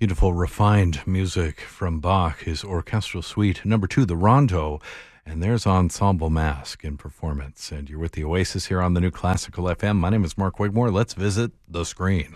Beautiful, refined music from Bach, his orchestral suite. Number 2, the Rondo. And there's Ensemble Mask in performance. And you're with the Oasis here on the New Classical FM. My name is Mark Wigmore. Let's visit the screen.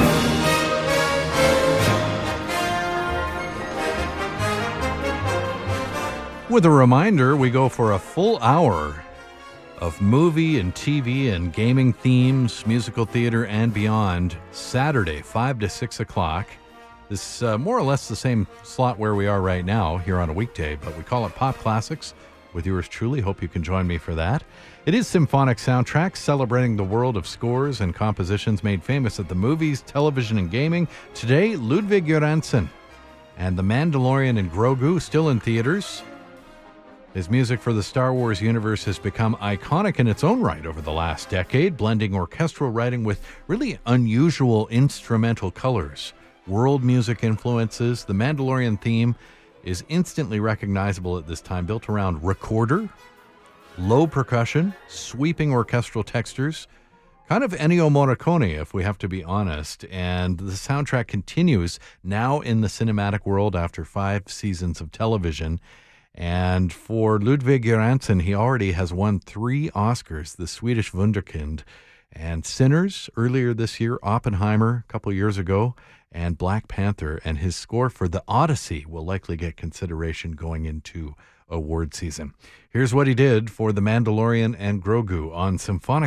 With a reminder, we go for a full hour of movie and TV and gaming themes, musical theater, and beyond. Saturday, 5 to 6 o'clock. This is more or less the same slot where we are right now here on a weekday, but we call it Pop Classics with yours truly. Hope you can join me for that. It is symphonic soundtracks celebrating the world of scores and compositions made famous at the movies, television, and gaming. Today, Ludwig Göransson and The Mandalorian and Grogu, still in theaters. His music for the Star Wars universe has become iconic in its own right over the last decade, blending orchestral writing with really unusual instrumental colors. World music influences. The Mandalorian theme is instantly recognizable at this time, built around recorder, low percussion, sweeping orchestral textures, kind of Ennio Morricone, if we have to be honest. And the soundtrack continues now in the cinematic world after 5 seasons of television. And for Ludwig Göransson, he already has won 3 Oscars, the Swedish Wunderkind, and Sinners earlier this year, Oppenheimer a couple years ago, and Black Panther. And his score for The Odyssey will likely get consideration going into award season. Here's what he did for The Mandalorian and Grogu on Symphonic